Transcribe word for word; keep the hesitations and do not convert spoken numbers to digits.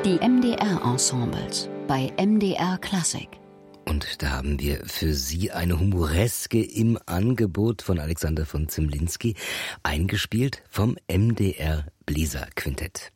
Die M D R-Ensembles bei M D R Klassik. Und da haben wir für Sie eine Humoreske im Angebot von Alexander von Zemlinsky, eingespielt vom M D R Bläserquintett.